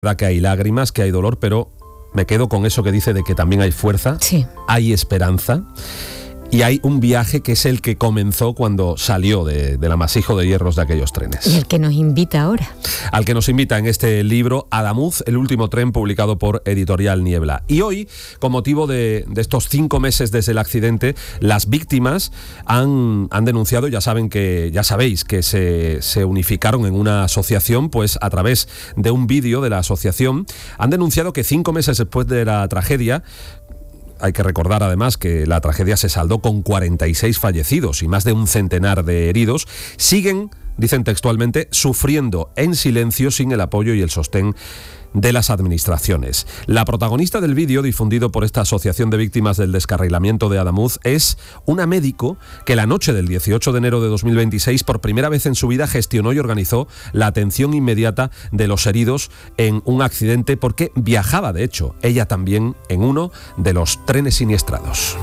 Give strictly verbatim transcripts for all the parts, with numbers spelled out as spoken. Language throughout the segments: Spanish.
verdad que hay lágrimas, que hay dolor, pero me quedo con eso que dice de que también hay fuerza, sí. Hay esperanza y hay un viaje que es el que comenzó cuando salió de, del amasijo de hierros de aquellos trenes. Y el que nos invita ahora. Al que nos invita en este libro, Adamuz, el último tren, publicado por Editorial Niebla. Y hoy, con motivo de, de estos cinco meses desde el accidente, las víctimas han, han denunciado, ya saben que, ya sabéis que se, se unificaron en una asociación, pues a través de un vídeo de la asociación, han denunciado que cinco meses después de la tragedia, hay que recordar además que la tragedia se saldó con cuarenta y seis fallecidos y más de un centenar de heridos, siguen, dicen textualmente, sufriendo en silencio sin el apoyo y el sostén de las administraciones. La protagonista del vídeo difundido por esta Asociación de Víctimas del Descarrilamiento de Adamuz es una médico que la noche del dieciocho de enero de dos mil veintiséis por primera vez en su vida gestionó y organizó la atención inmediata de los heridos en un accidente porque viajaba, de hecho, ella también en uno de los trenes siniestrados.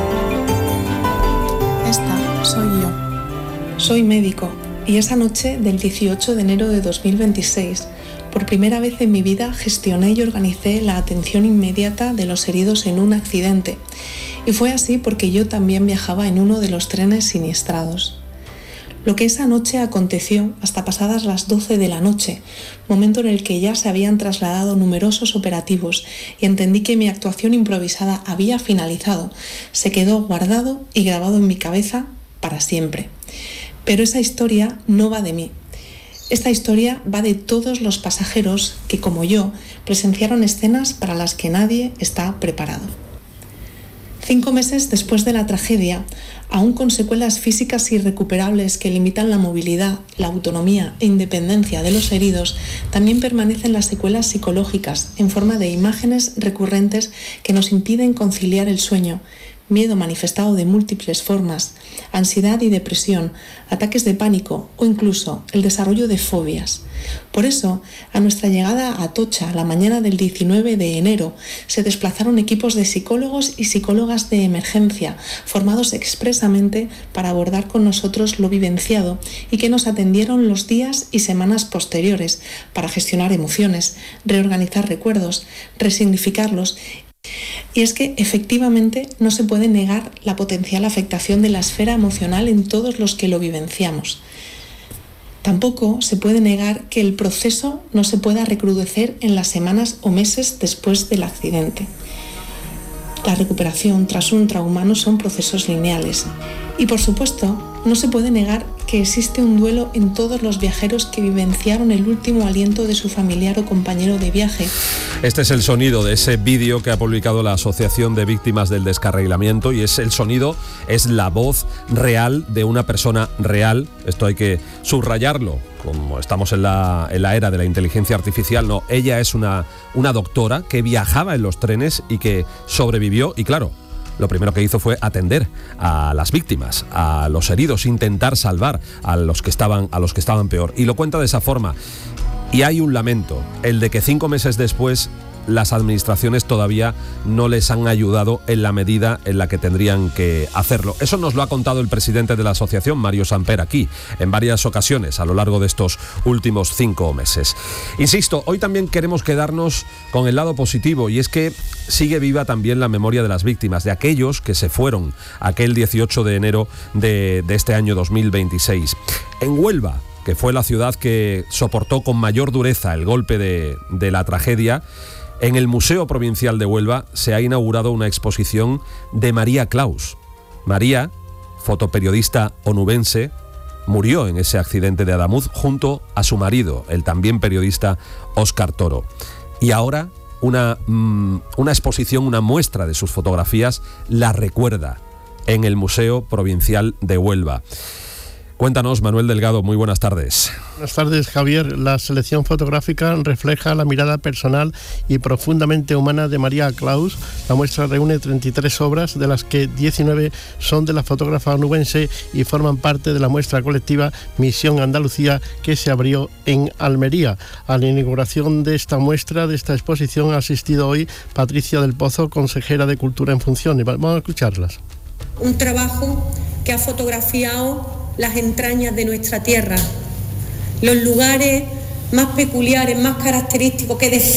Esta soy yo. Soy médico y esa noche del dieciocho de enero de dos mil veintiséis por primera vez en mi vida gestioné y organicé la atención inmediata de los heridos en un accidente. Y fue así porque yo también viajaba en uno de los trenes siniestrados. Lo que esa noche aconteció hasta pasadas las doce de la noche, momento en el que ya se habían trasladado numerosos operativos y entendí que mi actuación improvisada había finalizado, se quedó guardado y grabado en mi cabeza para siempre. Pero esa historia no va de mí. Esta historia va de todos los pasajeros que, como yo, presenciaron escenas para las que nadie está preparado. Cinco meses después de la tragedia, aún con secuelas físicas irrecuperables que limitan la movilidad, la autonomía e independencia de los heridos, también permanecen las secuelas psicológicas en forma de imágenes recurrentes que nos impiden conciliar el sueño, miedo manifestado de múltiples formas, ansiedad y depresión, ataques de pánico o incluso el desarrollo de fobias. Por eso, a nuestra llegada a Atocha, la mañana del diecinueve de enero, se desplazaron equipos de psicólogos y psicólogas de emergencia, formados expresamente para abordar con nosotros lo vivenciado y que nos atendieron los días y semanas posteriores para gestionar emociones, reorganizar recuerdos, resignificarlos. Y es que efectivamente no se puede negar la potencial afectación de la esfera emocional en todos los que lo vivenciamos. Tampoco se puede negar que el proceso no se pueda recrudecer en las semanas o meses después del accidente. La recuperación tras un trauma no son procesos lineales. Y por supuesto, no se puede negar que existe un duelo en todos los viajeros que vivenciaron el último aliento de su familiar o compañero de viaje. Este es el sonido de ese vídeo que ha publicado la Asociación de Víctimas del Descarrilamiento y es el sonido, es la voz real de una persona real. Esto hay que subrayarlo, como estamos en la, en la era de la inteligencia artificial. No, ella es una, una doctora que viajaba en los trenes y que sobrevivió y claro, lo primero que hizo fue atender a las víctimas, a los heridos, intentar salvar a los que estaban, a los que estaban peor. Y lo cuenta de esa forma. Y hay un lamento, el de que cinco meses después las administraciones todavía no les han ayudado en la medida en la que tendrían que hacerlo. Eso nos lo ha contado el presidente de la asociación, Mario Samper, aquí, en varias ocasiones a lo largo de estos últimos cinco meses. Insisto, hoy también queremos quedarnos con el lado positivo y es que sigue viva también la memoria de las víctimas, de aquellos que se fueron aquel dieciocho de enero de, de este año dos mil veintiséis. En Huelva, que fue la ciudad que soportó con mayor dureza el golpe de, de la tragedia, en el Museo Provincial de Huelva se ha inaugurado una exposición de María Claus. María, fotoperiodista onubense, murió en ese accidente de Adamuz junto a su marido, el también periodista Óscar Toro. Y ahora una, mmm, una exposición, una muestra de sus fotografías la recuerda en el Museo Provincial de Huelva. Cuéntanos, Manuel Delgado, muy buenas tardes. Buenas tardes, Javier. La selección fotográfica refleja la mirada personal y profundamente humana de María Claus. La muestra reúne treinta y tres obras, de las que diecinueve son de la fotógrafa onubense y forman parte de la muestra colectiva Misión Andalucía, que se abrió en Almería. A la inauguración de esta muestra, de esta exposición, ha asistido hoy Patricia del Pozo, consejera de Cultura en Funciones. Vamos a escucharlas. Un trabajo que ha fotografiado las entrañas de nuestra tierra, los lugares más peculiares, más característicos, que definen